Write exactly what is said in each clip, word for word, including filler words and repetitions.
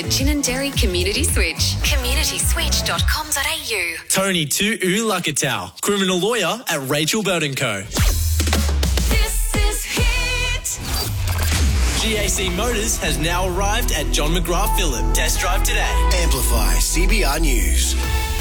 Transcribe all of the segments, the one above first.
the Ginninderry Community Switch. community switch dot com dot a u. Tony Tu'u Lakatau, criminal lawyer at Rachel Bird and Co. This is Hit. G A C Motors has now arrived at John McGrath Phillip. Test drive today. Amplify C B R News.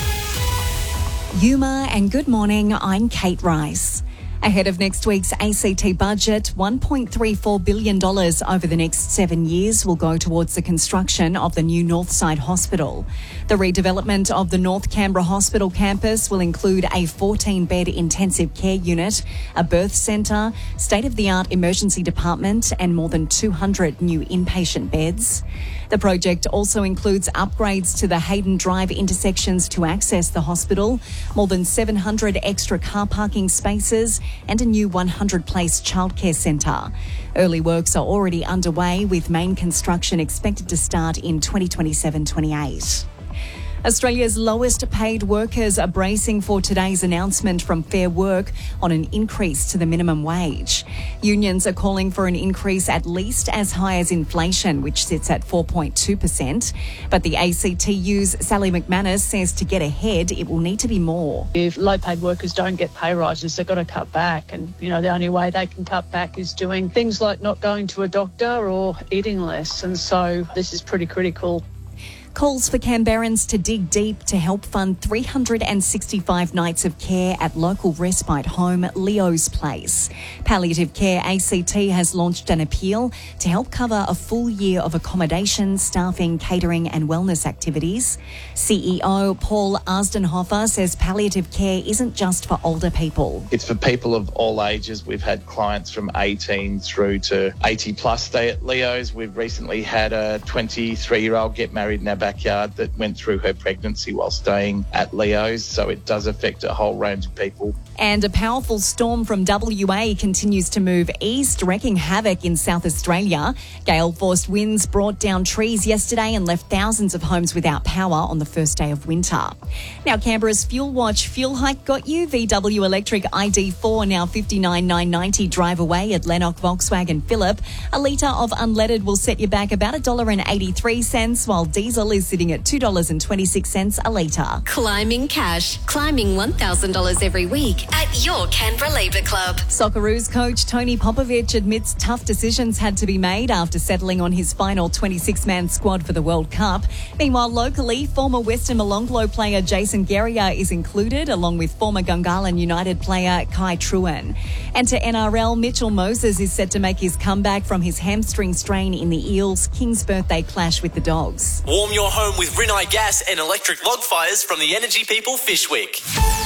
Yuma and good morning, I'm Kate Rice. Ahead of next week's A C T budget, one point three four billion dollars over the next seven years will go towards the construction of the new Northside Hospital. The redevelopment of the North Canberra Hospital campus will include a fourteen-bed intensive care unit, a birth centre, state-of-the-art emergency department and more than two hundred new inpatient beds. The project also includes upgrades to the Hayden Drive intersections to access the hospital, more than seven hundred extra car parking spaces and a new one hundred place childcare centre. Early works are already underway, with main construction expected to start in twenty twenty-seven twenty-eight. Australia's lowest paid workers are bracing for today's announcement from Fair Work on an increase to the minimum wage. Unions are calling for an increase at least as high as inflation, which sits at four point two percent. But the A C T U's Sally McManus says to get ahead, it will need to be more. If low-paid workers don't get pay rises, they've got to cut back. And, you know, the only way they can cut back is doing things like not going to a doctor or eating less. And so this is pretty critical. Calls for Canberrans to dig deep to help fund three hundred sixty-five nights of care at local respite home Leo's Place. Palliative Care A C T has launched an appeal to help cover a full year of accommodation, staffing, catering and wellness activities. C E O Paul Arsdenhofer says palliative care isn't just for older people. It's for people of all ages. We've had clients from eighteen through to eighty plus stay at Leo's. We've recently had a twenty-three-year-old get married in our backyard that went through her pregnancy while staying at Leo's, so it does affect a whole range of people. And a powerful storm from W A continues to move east, wreaking havoc in South Australia. Gale-force winds brought down trees yesterday and left thousands of homes without power on the first day of winter. Now, Canberra's Fuel Watch fuel hike got you. V W Electric I D four now fifty-nine thousand nine hundred ninety drive away at Lennox Volkswagen Phillip. A litre of unleaded will set you back about one dollar eighty-three, while diesel is sitting at two dollars twenty-six a litre. Climbing cash. Climbing one thousand dollars every week at your Canberra Labour Club. Socceroos coach Tony Popovic admits tough decisions had to be made after settling on his final twenty-six man squad for the World Cup. Meanwhile, locally, former Western Molonglo player Jason Guerrier is included, along with former Gungahlin United player Kai Truen. And to N R L, Mitchell Moses is set to make his comeback from his hamstring strain in the Eels' King's birthday clash with the Dogs. Warm your home with Rinnai gas and electric log fires from the Energy People Fishwick.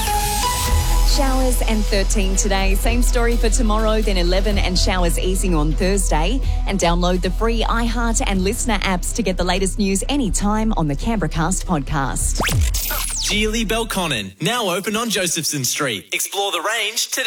Showers and thirteen today. Same story for tomorrow, then eleven and showers easing on Thursday. And download the free iHeart and Listener apps to get the latest news anytime on the Canberra Cast podcast. Geely Belconnen, now open on Josephson Street. Explore the range today.